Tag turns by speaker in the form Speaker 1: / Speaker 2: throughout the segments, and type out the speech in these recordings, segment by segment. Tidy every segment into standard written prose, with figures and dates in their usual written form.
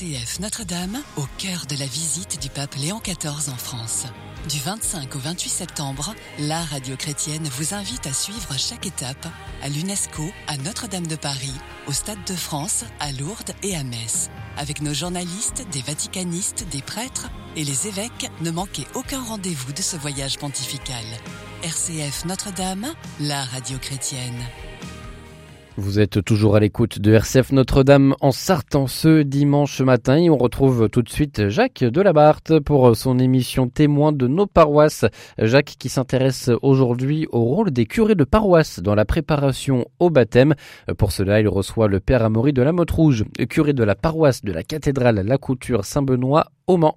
Speaker 1: RCF Notre-Dame, au cœur de la visite du pape Léon XIV en France. Du 25 au 28 septembre, la radio chrétienne vous invite à suivre chaque étape à l'UNESCO, à Notre-Dame de Paris, au Stade de France, à Lourdes et à Metz. Avec nos journalistes, des vaticanistes, des prêtres et les évêques, ne manquez aucun rendez-vous de ce voyage pontifical. RCF Notre-Dame, la radio chrétienne.
Speaker 2: Vous êtes toujours à l'écoute de RCF Notre-Dame en Sarthe ce dimanche matin et on retrouve tout de suite Jacques Delabarthe pour son émission Témoins de nos paroisses. Jacques qui s'intéresse aujourd'hui au rôle des curés de paroisse dans la préparation au baptême. Pour cela, il reçoit le père Amaury de la Motte-Rouge, curé de la paroisse de la cathédrale La Couture Saint-Benoît au Mans.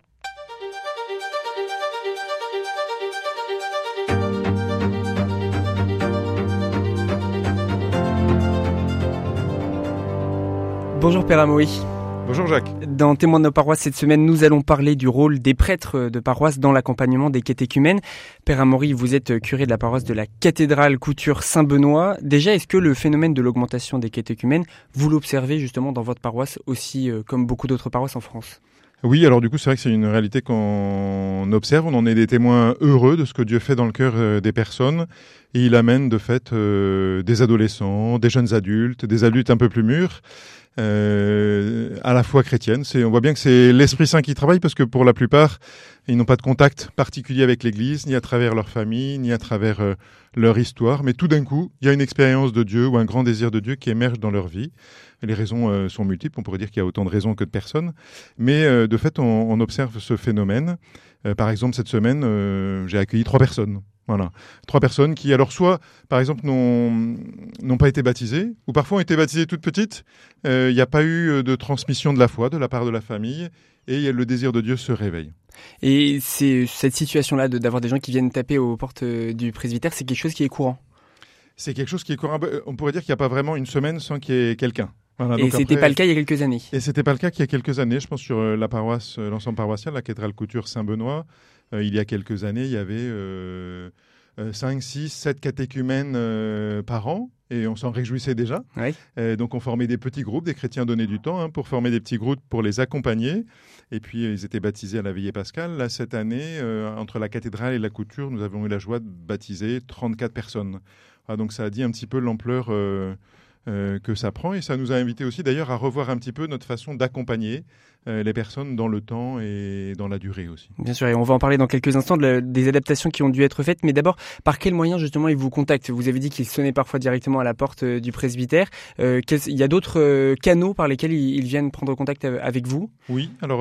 Speaker 3: Bonjour Père Amaury.
Speaker 4: Bonjour Jacques.
Speaker 3: Dans Témoins de nos paroisses cette semaine, nous allons parler du rôle des prêtres de paroisse dans l'accompagnement des catéchumènes. Père Amaury, vous êtes curé de la paroisse de la cathédrale Couture Saint-Benoît. Déjà, est-ce que le phénomène de l'augmentation des catéchumènes, vous l'observez justement dans votre paroisse aussi comme beaucoup d'autres paroisses en France ?
Speaker 4: Oui, alors du coup, c'est vrai que c'est une réalité qu'on observe. On en est des témoins heureux de ce que Dieu fait dans le cœur des personnes. Et il amène de fait des adolescents, des jeunes adultes, des adultes un peu plus mûrs, à la foi chrétienne. On voit bien que c'est l'Esprit Saint qui travaille parce que pour la plupart, ils n'ont pas de contact particulier avec l'Église, ni à travers leur famille, ni à travers leur histoire. Mais tout d'un coup, il y a une expérience de Dieu ou un grand désir de Dieu qui émerge dans leur vie. Et les raisons sont multiples. On pourrait dire qu'il y a autant de raisons que de personnes. Mais de fait, on observe ce phénomène. Par exemple, cette semaine, j'ai accueilli 3 personnes. Voilà, 3 personnes qui, alors soit, par exemple, n'ont pas été baptisées, ou parfois ont été baptisées toutes petites. Il n'y a pas eu de transmission de la foi de la part de la famille, et le désir de Dieu se réveille.
Speaker 3: Et c'est cette situation-là d'avoir des gens qui viennent taper aux portes du presbytère, c'est quelque chose qui est courant ?
Speaker 4: C'est quelque chose qui est courant. On pourrait dire qu'il n'y a pas vraiment une semaine sans qu'il y ait quelqu'un. Voilà,
Speaker 3: et c'était pas le cas il y a quelques années.
Speaker 4: Et c'était pas le cas qu'il y a quelques années. Je pense sur la paroisse, l'ensemble paroissial, la cathédrale Couture Saint-Benoît. Il y a quelques années, il y avait 5, 6, 7 catéchumènes par an. Et on s'en réjouissait déjà.
Speaker 3: Oui.
Speaker 4: Donc on formait des petits groupes, des chrétiens donnaient du temps pour former des petits groupes pour les accompagner. Et puis ils étaient baptisés à la veillée pascale. Là, cette année, entre la cathédrale et la couture, nous avons eu la joie de baptiser 34 personnes. Donc ça a dit un petit peu l'ampleur que ça prend. Et ça nous a invités aussi d'ailleurs à revoir un petit peu notre façon d'accompagner les personnes dans le temps et dans la durée aussi.
Speaker 3: Bien sûr, et on va en parler dans quelques instants des adaptations qui ont dû être faites. Mais d'abord, par quels moyens justement ils vous contactent ? Vous avez dit qu'ils sonnaient parfois directement à la porte du presbytère. Il y a d'autres canaux par lesquels ils viennent prendre contact avec vous ?
Speaker 4: Oui, alors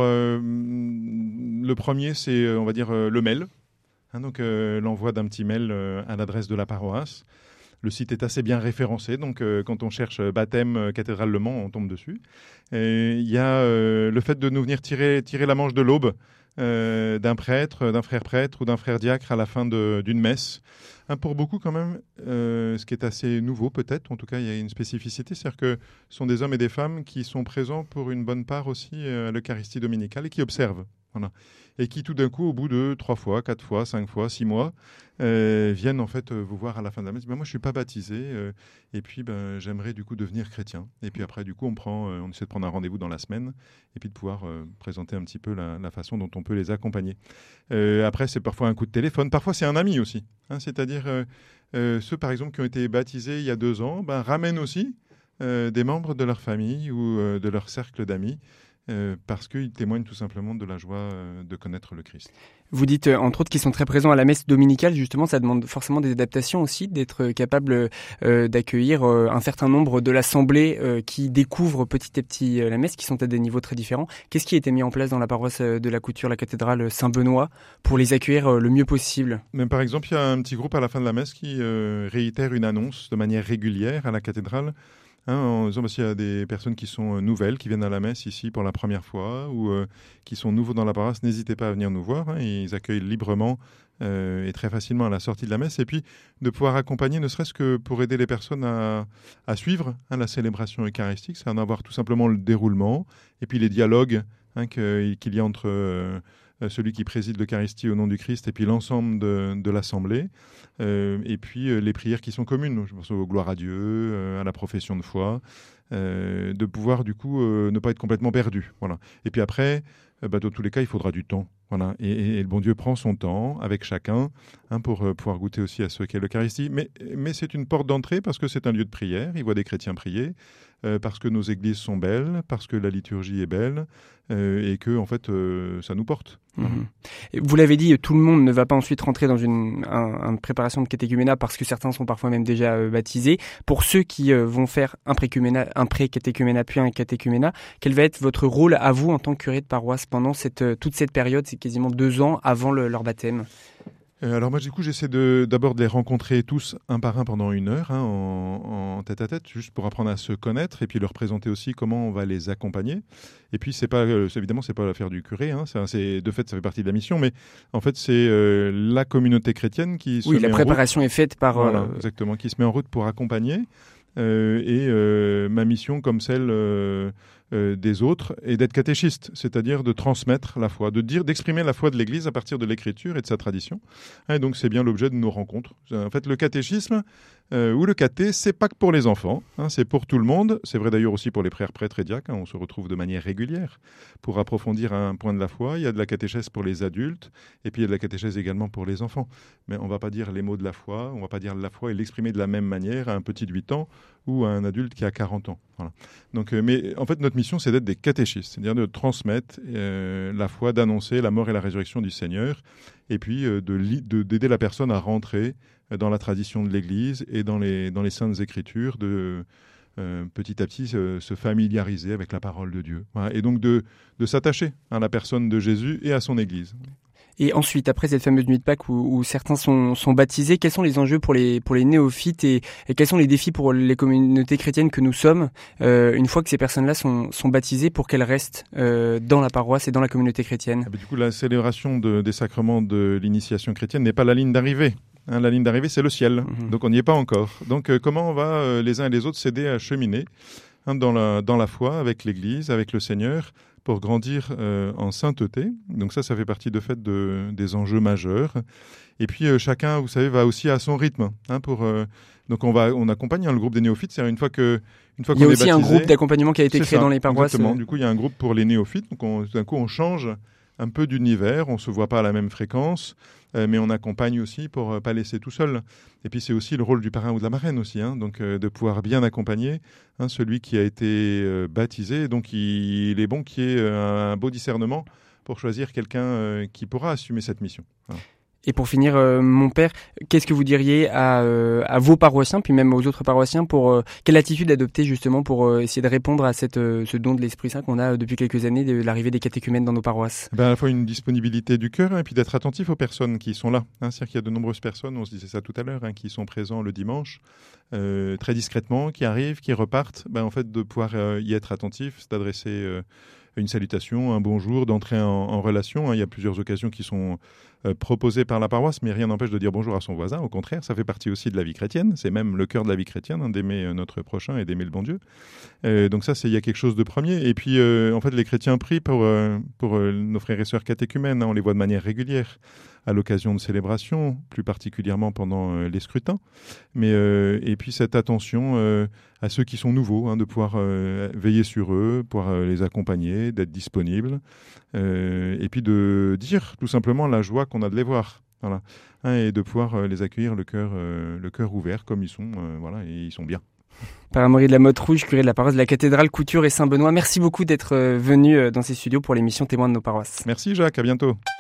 Speaker 4: le premier c'est on va dire le mail. Donc l'envoi d'un petit mail à l'adresse de la paroisse. Le site est assez bien référencé, donc quand on cherche baptême cathédrale Le Mans, on tombe dessus. Il y a le fait de nous venir tirer la manche de l'aube d'un prêtre, d'un frère prêtre ou d'un frère diacre à la fin d'une messe. Pour beaucoup quand même, ce qui est assez nouveau peut-être, en tout cas il y a une spécificité, c'est-à-dire que ce sont des hommes et des femmes qui sont présents pour une bonne part aussi à l'Eucharistie dominicale et qui observent. Voilà. Et qui tout d'un coup, au bout de 3 fois, 4 fois, 5 fois, 6 mois, viennent en fait vous voir à la fin de la messe. Moi, je ne suis pas baptisé et puis j'aimerais du coup devenir chrétien. Et puis après, du coup, on essaie de prendre un rendez-vous dans la semaine et puis de pouvoir présenter un petit peu la façon dont on peut les accompagner. Après, c'est parfois un coup de téléphone. Parfois, c'est un ami aussi. C'est-à-dire ceux, par exemple, qui ont été baptisés il y a 2 ans, ramènent aussi des membres de leur famille ou de leur cercle d'amis. Parce qu'ils témoignent tout simplement de la joie de connaître le Christ.
Speaker 3: Vous dites entre autres qu'ils sont très présents à la messe dominicale, justement ça demande forcément des adaptations aussi, d'être capable d'accueillir un certain nombre de l'assemblée qui découvrent petit à petit la messe, qui sont à des niveaux très différents. Qu'est-ce qui a été mis en place dans la paroisse de la Couture, la cathédrale Saint-Benoît, pour les accueillir le mieux possible ?
Speaker 4: Mais par exemple, il y a un petit groupe à la fin de la messe qui réitère une annonce de manière régulière à la cathédrale. En disant s'il y a des personnes qui sont nouvelles, qui viennent à la messe ici pour la première fois ou qui sont nouveaux dans la paroisse, n'hésitez pas à venir nous voir. Ils accueillent librement et très facilement à la sortie de la messe. Et puis de pouvoir accompagner, ne serait-ce que pour aider les personnes à suivre la célébration eucharistique, c'est d'en avoir tout simplement le déroulement et puis les dialogues qu'il y a entre celui qui préside l'Eucharistie au nom du Christ, et puis l'ensemble de l'Assemblée, et puis les prières qui sont communes. Je pense aux gloires à Dieu, à la profession de foi, de pouvoir du coup ne pas être complètement perdu. Voilà. Et puis après, dans tous les cas, il faudra du temps. Voilà. Et le bon Dieu prend son temps avec chacun pour pouvoir goûter aussi à ce qu'est l'Eucharistie. Mais c'est une porte d'entrée parce que c'est un lieu de prière. Il voit des chrétiens prier, parce que nos églises sont belles, parce que la liturgie est belle, et que en fait, ça nous porte.
Speaker 3: Et vous l'avez dit, tout le monde ne va pas ensuite rentrer dans une préparation de catéchuménat parce que certains sont parfois même déjà baptisés. Pour ceux qui vont faire un pré-catéchuménat puis un catéchuménat, quel va être votre rôle à vous en tant que curé de paroisse pendant toute cette période, c'est quasiment 2 ans avant leur baptême?
Speaker 4: Alors moi, du coup, j'essaie d'abord de les rencontrer tous un par un pendant 1 heure, en tête à tête, juste pour apprendre à se connaître et puis leur présenter aussi comment on va les accompagner. Et puis, évidemment, c'est pas l'affaire du curé, de fait, ça fait partie de la mission, mais en fait, c'est la communauté chrétienne qui se met en route. Oui, la
Speaker 3: préparation est faite par...
Speaker 4: Voilà, exactement, qui se met en route pour accompagner. Ma mission, comme celle des autres, est d'être catéchiste, c'est-à-dire de transmettre la foi, d'exprimer la foi de l'Église à partir de l'Écriture et de sa tradition. Et donc c'est bien l'objet de nos rencontres. En fait, le catéchisme ou le caté, c'est pas que pour les enfants, c'est pour tout le monde. C'est vrai d'ailleurs aussi pour les frères prêtres et diacres. On se retrouve de manière régulière pour approfondir un point de la foi. Il y a de la catéchèse pour les adultes et puis il y a de la catéchèse également pour les enfants. Mais on va pas dire les mots de la foi, on va pas dire la foi et l'exprimer de la même manière à un petit de 8 ans ou à un adulte qui a 40 ans. Voilà. Donc, mais en fait, notre mission, c'est d'être des catéchistes, c'est-à-dire de transmettre la foi, d'annoncer la mort et la résurrection du Seigneur, et puis d'aider la personne à rentrer dans la tradition de l'Église et dans les Saintes Écritures, de petit à petit se familiariser avec la parole de Dieu. Voilà. Et donc de s'attacher à la personne de Jésus et à son Église.
Speaker 3: Et ensuite, après cette fameuse nuit de Pâques où certains sont baptisés, quels sont les enjeux pour les néophytes et quels sont les défis pour les communautés chrétiennes que nous sommes une fois que ces personnes-là sont baptisées pour qu'elles restent dans la paroisse et dans la communauté chrétienne?
Speaker 4: Du coup, la célébration des sacrements de l'initiation chrétienne n'est pas la ligne d'arrivée. La ligne d'arrivée, c'est le ciel. Donc on n'y est pas encore. Donc comment on va les uns et les autres s'aider à cheminer dans la foi avec l'Église, avec le Seigneur, pour grandir en sainteté. Donc ça fait partie de fait des enjeux majeurs. Et puis chacun, vous savez, va aussi à son rythme. Donc on accompagne le groupe des néophytes. C'est-à-dire une fois qu'on est baptisé.
Speaker 3: Il y a aussi un groupe d'accompagnement qui a été créé dans les paroisses.
Speaker 4: Exactement. Du coup, il y a un groupe pour les néophytes. Donc d'un coup, on change un peu d'univers. On se voit pas à la même fréquence. Mais on accompagne aussi pour pas laisser tout seul. Et puis c'est aussi le rôle du parrain ou de la marraine aussi, donc de pouvoir bien accompagner celui qui a été baptisé. Donc il est bon qu'il y ait un beau discernement pour choisir quelqu'un qui pourra assumer cette mission. Voilà.
Speaker 3: Et pour finir, mon père, qu'est-ce que vous diriez à vos paroissiens, puis même aux autres paroissiens, pour quelle attitude adopter justement pour essayer de répondre à ce don de l'Esprit Saint qu'on a depuis quelques années, de l'arrivée des catéchumènes dans nos paroisses?
Speaker 4: À la fois une disponibilité du cœur et puis d'être attentif aux personnes qui sont là. C'est-à-dire qu'il y a de nombreuses personnes, on se disait ça tout à l'heure, qui sont présents le dimanche, très discrètement, qui arrivent, qui repartent. En fait, de pouvoir y être attentif, d'adresser une salutation, un bonjour, d'entrer en relation. Il y a plusieurs occasions qui sont proposées par la paroisse, mais rien n'empêche de dire bonjour à son voisin. Au contraire, ça fait partie aussi de la vie chrétienne. C'est même le cœur de la vie chrétienne, d'aimer notre prochain et d'aimer le bon Dieu. Donc ça, il y a quelque chose de premier. Et puis, en fait, les chrétiens prient pour nos frères et sœurs catéchumènes. On les voit de manière régulière à l'occasion de célébrations, plus particulièrement pendant les scrutins. Et puis cette attention à ceux qui sont nouveaux, de pouvoir veiller sur eux, pouvoir les accompagner, d'être disponible, et puis de dire tout simplement la joie qu'on a de les voir. Voilà. Et de pouvoir les accueillir le cœur ouvert comme ils sont, et ils sont bien.
Speaker 3: Père Amaury de la Motte-Rouge, curé de la paroisse de la cathédrale Couture et Saint-Benoît, merci beaucoup d'être venu dans ces studios pour l'émission Témoins de nos paroisses.
Speaker 4: Merci Jacques, à bientôt.